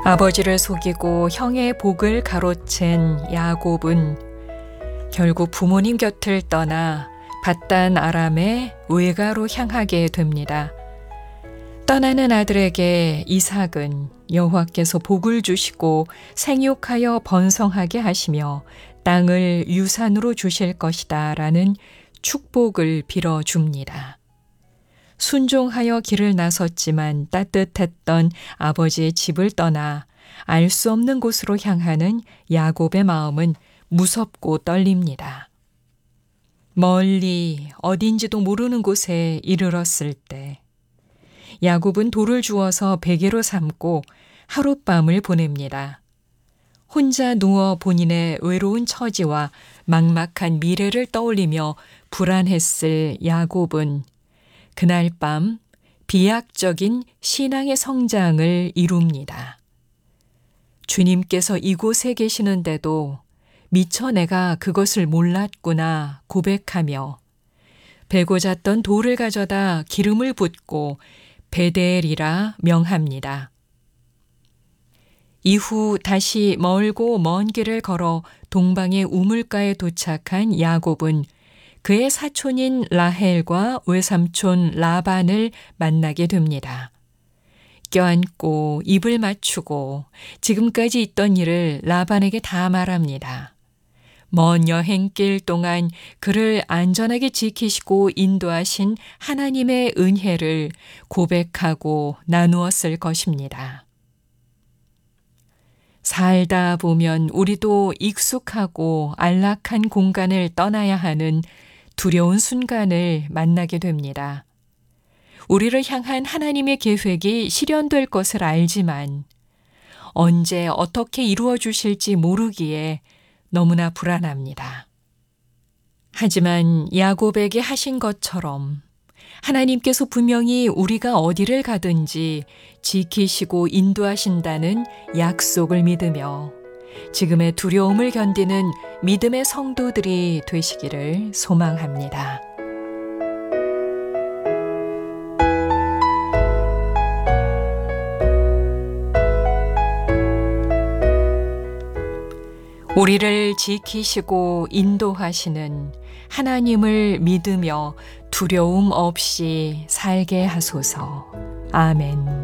아버지를 속이고 형의 복을 가로챈 야곱은 결국 부모님 곁을 떠나 밧단 아람의 외가로 향하게 됩니다. 떠나는 아들에게 이삭은 여호와께서 복을 주시고 생육하여 번성하게 하시며 땅을 유산으로 주실 것이다 라는 축복을 빌어줍니다. 순종하여 길을 나섰지만 따뜻했던 아버지의 집을 떠나 알 수 없는 곳으로 향하는 야곱의 마음은 무섭고 떨립니다. 멀리 어딘지도 모르는 곳에 이르렀을 때 야곱은 돌을 주워서 베개로 삼고 하룻밤을 보냅니다. 혼자 누워 본인의 외로운 처지와 막막한 미래를 떠올리며 불안했을 야곱은 그날 밤 비약적인 신앙의 성장을 이룹니다. 주님께서 이곳에 계시는데도 미처 내가 그것을 몰랐구나 고백하며 베고 잤던 돌을 가져다 기름을 붓고 베델이라 명합니다. 이후 다시 멀고 먼 길을 걸어 동방의 우물가에 도착한 야곱은 그의 사촌인 라헬과 외삼촌 라반을 만나게 됩니다. 껴안고 입을 맞추고 지금까지 있던 일을 라반에게 다 말합니다. 먼 여행길 동안 그를 안전하게 지키시고 인도하신 하나님의 은혜를 고백하고 나누었을 것입니다. 살다 보면 우리도 익숙하고 안락한 공간을 떠나야 하는 두려운 순간을 만나게 됩니다. 우리를 향한 하나님의 계획이 실현될 것을 알지만 언제 어떻게 이루어 주실지 모르기에 너무나 불안합니다. 하지만 야곱에게 하신 것처럼 하나님께서 분명히 우리가 어디를 가든지 지키시고 인도하신다는 약속을 믿으며 지금의 두려움을 견디는 믿음의 성도들이 되시기를 소망합니다. 우리를 지키시고 인도하시는 하나님을 믿으며 두려움 없이 살게 하소서. 아멘.